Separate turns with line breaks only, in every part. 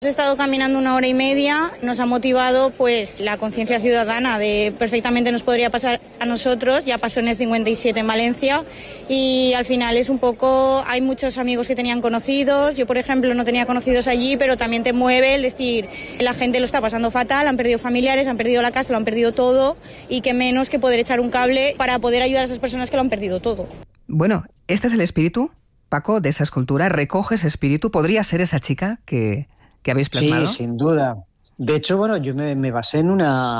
Hemos estado caminando 1 hora y media, nos ha motivado pues la conciencia ciudadana de perfectamente nos podría pasar a nosotros, ya pasó en el 57 en Valencia y al final es un poco, hay muchos amigos que tenían conocidos, yo por ejemplo no tenía conocidos allí, pero también te mueve el decir, la gente lo está pasando fatal, han perdido familiares, han perdido la casa, lo han perdido todo y qué menos que poder echar un cable para poder ayudar a esas personas que lo han perdido todo.
Bueno, este es el espíritu, Paco, de esa escultura, recoge ese espíritu, ¿podría ser esa chica que habéis plasmado?
Sí, sin duda. De hecho, bueno, yo me basé en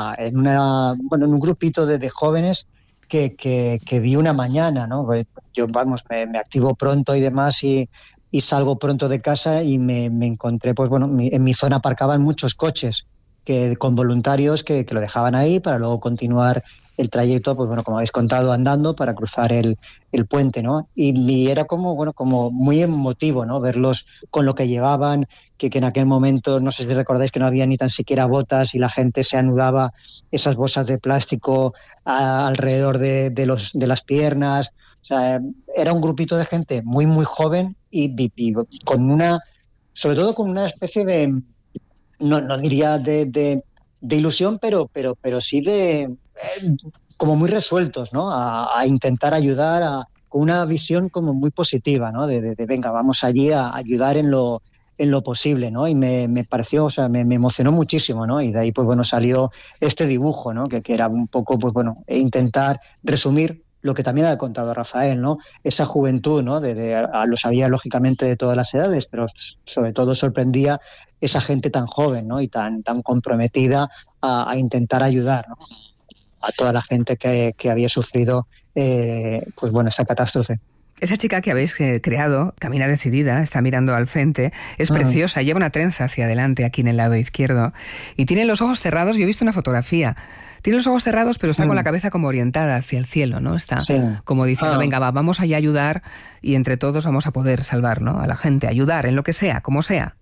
un grupito de jóvenes que vi una mañana, ¿no? Yo, me activo pronto y demás y salgo pronto de casa y me encontré, pues bueno, en mi zona aparcaban muchos coches con voluntarios que lo dejaban ahí para luego continuar el trayecto, pues bueno, como habéis contado, andando para cruzar el puente, ¿no? Y era como muy emotivo, ¿no? Verlos con lo que llevaban, que en aquel momento, no sé si recordáis que no había ni tan siquiera botas y la gente se anudaba esas bolsas de plástico alrededor de las piernas. O sea, era un grupito de gente muy, muy joven y sobre todo con una especie de, no diría de ilusión, pero sí como muy resueltos, ¿no? A intentar ayudar, con una visión como muy positiva, ¿no? De venga, vamos allí a ayudar en lo posible, ¿no? Y me pareció, o sea, me emocionó muchísimo, ¿no? Y de ahí, pues bueno, salió este dibujo, ¿no? Que era un poco, pues bueno, intentar resumir lo que también ha contado Rafael, ¿no? Esa juventud, ¿no? Lo sabía lógicamente de todas las edades, pero sobre todo sorprendía esa gente tan joven, ¿no? Y tan comprometida a intentar ayudar, ¿no? A toda la gente que había sufrido, pues bueno, esa catástrofe.
Esa chica que habéis creado camina decidida, está mirando al frente, es preciosa, lleva una trenza hacia adelante aquí en el lado izquierdo y tiene los ojos cerrados. Yo he visto una fotografía. Tiene los ojos cerrados, pero está con la cabeza como orientada hacia el cielo, ¿no? Está como diciendo, venga, vamos allá a ayudar y entre todos vamos a poder salvar, ¿no? A la gente, ayudar en lo que sea, como sea.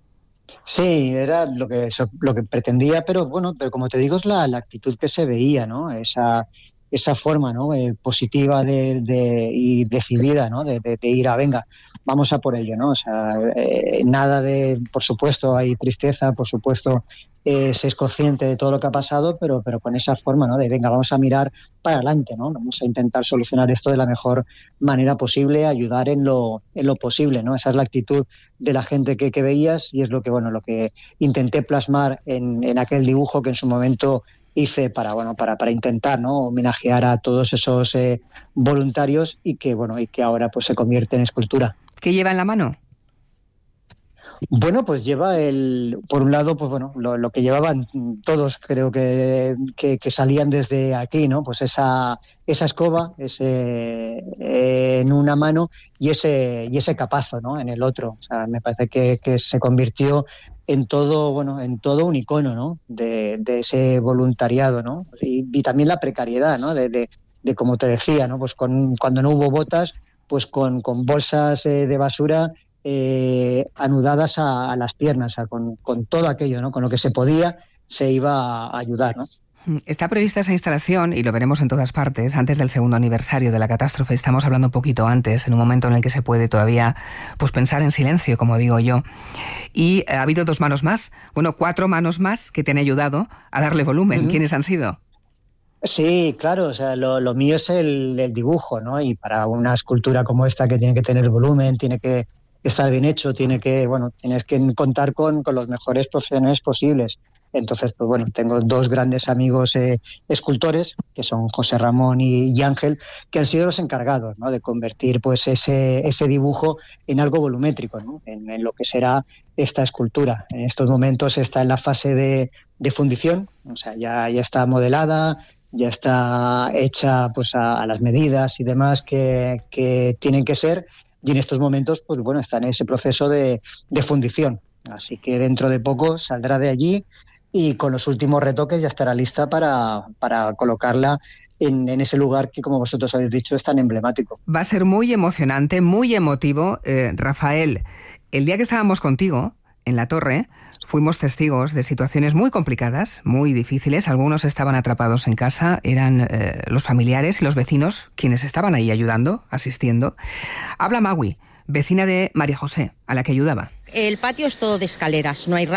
Sí, era lo que pretendía, pero bueno, pero como te digo, es la actitud que se veía, ¿no? Esa forma, ¿no? Positiva y decidida, ¿no? De ir venga, vamos a por ello, ¿no? O sea, nada por supuesto, hay tristeza, por supuesto, se es consciente de todo lo que ha pasado, pero con esa forma, ¿no? De venga, vamos a mirar para adelante, ¿no? Vamos a intentar solucionar esto de la mejor manera posible, ayudar en lo posible, ¿no? Esa es la actitud de la gente que veías y es lo que intenté plasmar en aquel dibujo que en su momento hice para intentar, ¿no? Homenajear a todos esos voluntarios y que ahora pues se convierte en escultura.
¿Qué lleva en la mano?
Bueno, pues lleva por un lado, pues bueno, lo que llevaban todos, creo que salían desde aquí, ¿no? Pues esa escoba, en una mano y ese capazo, ¿no? En el otro. O sea, me parece que se convirtió en todo un icono, ¿no? De ese voluntariado, ¿no? Y también la precariedad, ¿no? De como te decía, ¿no? Pues cuando no hubo botas, pues con bolsas de basura anudadas a las piernas, o sea, con todo aquello, ¿no? Con lo que se podía, se iba a ayudar, ¿no?
Está prevista esa instalación, y lo veremos en todas partes, antes del 2º aniversario de la catástrofe. Estamos hablando un poquito antes, en un momento en el que se puede todavía pues pensar en silencio, como digo yo. Y ha habido 2 manos más, 4 manos más que te han ayudado a darle volumen. ¿Quiénes han sido?
Sí, claro, o sea, lo mío es el dibujo, ¿no? Y para una escultura como esta que tiene que tener volumen, tiene que estar bien hecho, tienes que contar con los mejores profesionales posibles. Entonces, pues bueno, tengo 2 grandes amigos escultores, que son José Ramón y Ángel, que han sido los encargados, ¿no? De convertir pues ese dibujo en algo volumétrico, ¿no? En lo que será esta escultura. En estos momentos está en la fase de fundición, o sea, ya está modelada, ya está hecha pues a las medidas y demás que tienen que ser, y en estos momentos pues bueno, está en ese proceso de fundición. Así que dentro de poco saldrá de allí y con los últimos retoques ya estará lista para colocarla en ese lugar que, como vosotros habéis dicho, es tan emblemático.
Va a ser muy emocionante, muy emotivo. Rafael, el día que estábamos contigo en la torre, fuimos testigos de situaciones muy complicadas, muy difíciles. Algunos estaban atrapados en casa, eran los familiares y los vecinos quienes estaban ahí ayudando, asistiendo. Habla Magui, vecina de María José, a la que ayudaba.
El patio es todo de escaleras, no hay